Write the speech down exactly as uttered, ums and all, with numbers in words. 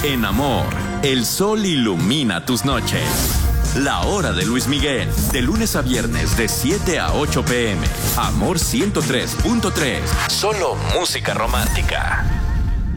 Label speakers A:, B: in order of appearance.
A: En Amor, el sol ilumina tus noches. La hora de Luis Miguel, de lunes a viernes de siete a ocho p m Amor ciento tres punto tres. Solo música romántica.